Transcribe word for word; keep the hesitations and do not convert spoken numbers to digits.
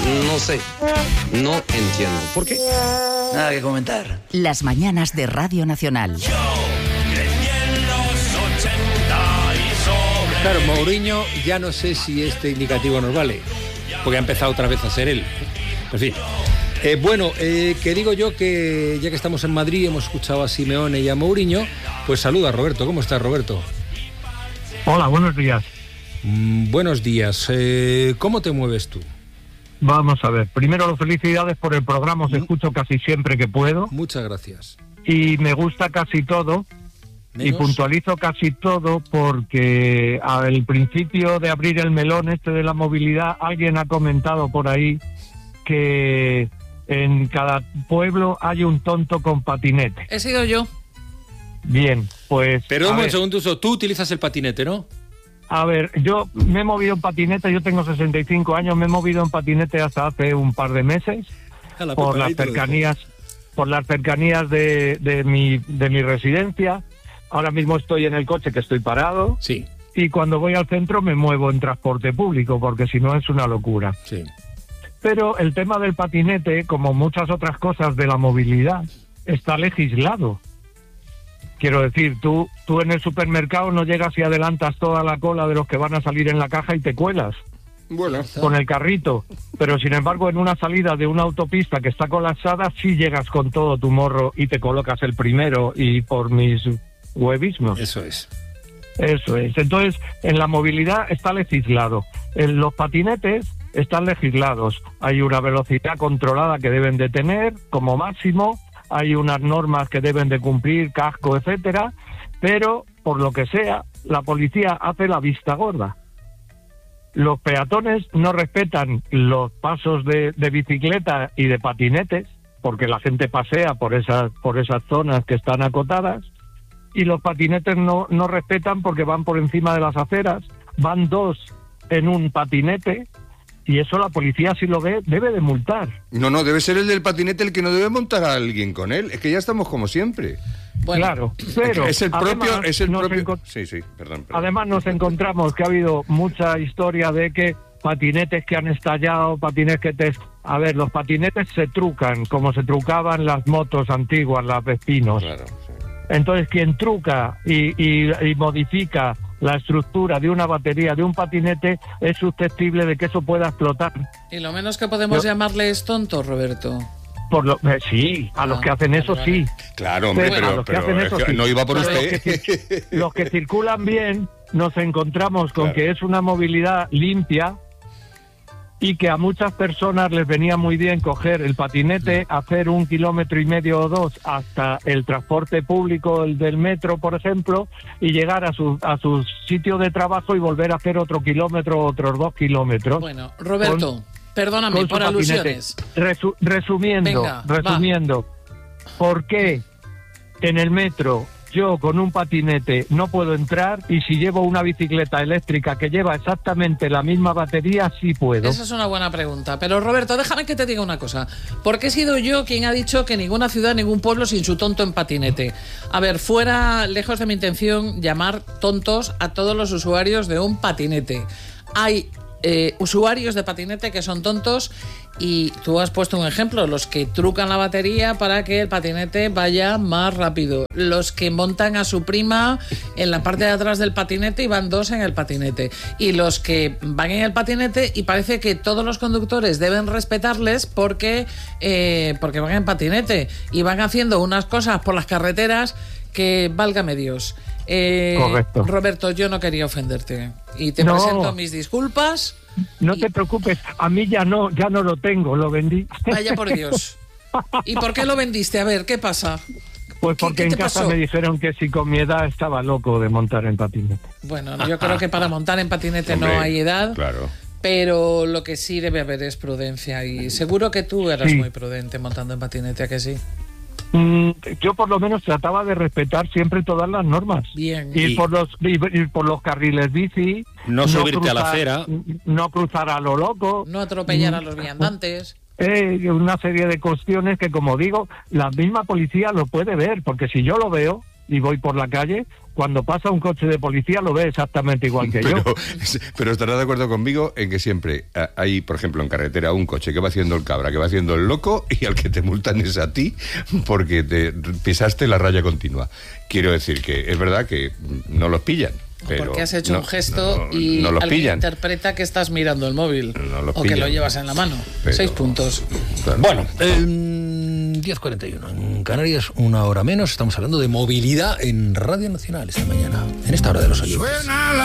No sé, no entiendo. ¿Por qué? Nada que comentar. Las mañanas de Radio Nacional. Yo crecí en los ochenta y sobre... Claro, Mourinho ya no sé si este indicativo nos vale, porque ha empezado otra vez a ser él. En fin. Eh, bueno, eh, que digo yo que ya que estamos en Madrid, hemos escuchado a Simeone y a Mourinho, pues saluda a Roberto. ¿Cómo estás, Roberto? Hola, buenos días. Mm, buenos días. Eh, ¿Cómo te mueves tú? Vamos a ver. Primero, felicidades por el programa. Os escucho casi siempre que puedo. Muchas gracias. Y me gusta casi todo. ¿Menos? Y puntualizo casi todo porque al principio de abrir el melón este de la movilidad, alguien ha comentado por ahí que en cada pueblo hay un tonto con patinete. He sido yo. Bien, pues... Pero un ver, segundo, tú utilizas el patinete, ¿no? A ver, yo me he movido en patinete, yo tengo sesenta y cinco años, me he movido en patinete hasta hace un par de meses La por las cercanías, por las cercanías de, de mi de mi residencia. Ahora mismo estoy en el coche, que estoy parado. Sí. Y cuando voy al centro me muevo en transporte público, porque si no es una locura. Sí. Pero el tema del patinete, como muchas otras cosas de la movilidad, está legislado. Quiero decir, tú, tú en el supermercado no llegas y adelantas toda la cola de los que van a salir en la caja y te cuelas. Bueno, con el carrito, pero sin embargo en una salida de una autopista que está colapsada sí llegas con todo tu morro y te colocas el primero y por mis huevismos. Eso es. Eso es. Entonces, en la movilidad está legislado. En los patinetes están legislados. Hay una velocidad controlada que deben de tener como máximo, hay unas normas que deben de cumplir, casco, etcétera, pero por lo que sea, la policía hace la vista gorda. Los peatones no respetan los pasos de, de bicicleta y de patinetes, porque la gente pasea por esas, por esas zonas que están acotadas, y los patinetes no, no respetan porque van por encima de las aceras, van dos en un patinete, y eso la policía, si lo ve, debe de multar. No, no, debe ser el del patinete el que no debe montar a alguien con él. Es que ya estamos como siempre. Bueno, claro, pero es el propio... además, Es el propio... encont- Sí, sí, perdón, perdón. Además nos encontramos que ha habido mucha historia de que patinetes que han estallado, patinetes que te... A ver, los patinetes se trucan, como se trucaban las motos antiguas, las Vespinos. Claro, sí. Entonces, quien truca y, y, y modifica la estructura de una batería de un patinete es susceptible de que eso pueda explotar. Y lo menos que podemos Yo... llamarle es tonto, Roberto. Por lo, eh, sí, a los Ah, que hacen eso vale, sí. Claro, hombre, Pero, a pero, los que pero hacen es eso que sí. no iba por Pero usted. Los que, los que circulan bien nos encontramos con Claro. que es una movilidad limpia y que a muchas personas les venía muy bien coger el patinete, hacer un kilómetro y medio o dos hasta el transporte público, el del metro, por ejemplo, y llegar a su a su sitio de trabajo y volver a hacer otro kilómetro, otros dos kilómetros. Bueno, Roberto, con, perdóname con por su alusiones. Resu, resumiendo, Venga, resumiendo, ¿por qué en el metro yo con un patinete no puedo entrar y si llevo una bicicleta eléctrica que lleva exactamente la misma batería sí puedo? Esa es una buena pregunta. Pero Roberto, déjame que te diga una cosa. Porque he sido yo quien ha dicho que ninguna ciudad, ningún pueblo sin su tonto en patinete. A ver, fuera, lejos de mi intención, llamar tontos a todos los usuarios de un patinete. Hay eh, usuarios de patinete que son tontos y tú has puesto un ejemplo, los que trucan la batería para que el patinete vaya más rápido, los que montan a su prima en la parte de atrás del patinete y van dos en el patinete, y los que van en el patinete y parece que todos los conductores deben respetarles porque, eh, porque van en patinete y van haciendo unas cosas por las carreteras que válgame Dios. Eh, Correcto. Roberto, yo no quería ofenderte y te No. presento mis disculpas. No y... te preocupes, a mí ya no, ya no lo tengo, lo vendí. Vaya por Dios. ¿Y por qué lo vendiste? A ver, ¿qué pasa? Pues ¿Qué- porque qué en te casa pasó? me dijeron que si con mi edad estaba loco de montar en patinete. Bueno, yo creo que para montar en patinete Hombre, no hay edad, Claro. pero lo que sí debe haber es prudencia y seguro que tú eras Sí. muy prudente montando en patinete, ¿a que sí? Mm, yo por lo menos trataba de respetar siempre todas las normas. Bien. Ir Y- por los ir, ir por los carriles bici, No subirte a la acera. no cruzar a lo loco, No atropellar a los viandantes. eh, una serie de cuestiones que, como digo, la misma policía lo puede ver, porque si yo lo veo y voy por la calle, cuando pasa un coche de policía lo ve exactamente igual que pero, yo. Pero estarás de acuerdo conmigo en que siempre hay, por ejemplo, en carretera un coche que va haciendo el cabra, que va haciendo el loco, y al que te multan es a ti porque te pisaste la raya continua. Quiero decir que es verdad que no los pillan. Pero porque has hecho no, un gesto no, no, y no los alguien pillan. interpreta que estás mirando el móvil No los o que pillan. lo llevas en la mano. Pero- Seis puntos. Claro. Bueno, eh, diez cuarenta y uno en Canarias, una hora menos. Estamos hablando de movilidad en Radio Nacional esta mañana, en esta hora de los oyentes.